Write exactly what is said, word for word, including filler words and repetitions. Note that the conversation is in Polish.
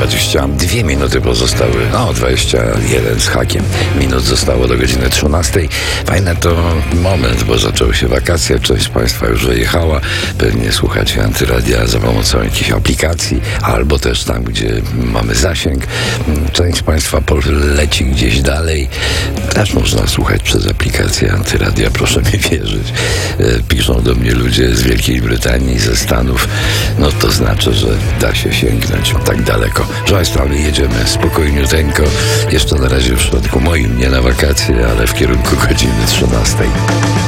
dwadzieścia dwie minuty pozostały, no dwadzieścia jeden z hakiem minut zostało do godziny trzynastej. Fajny to moment, bo zaczęły się wakacje, część z Państwa już wyjechała, pewnie słuchacie Antyradia za pomocą jakichś aplikacji, albo też tam, gdzie mamy zasięg. Część z Państwa poleci gdzieś dalej, też można słuchać przez aplikację Antyradia, proszę mi wierzyć. Piszą do mnie ludzie z Wielkiej Brytanii, ze Stanów, no to znaczy, że da się sięgnąć tak daleko. Proszę Państwa, ale jedziemy spokojniuteńko, jeszcze na razie w przypadku moim nie na wakacje, ale w kierunku godziny trzynastej.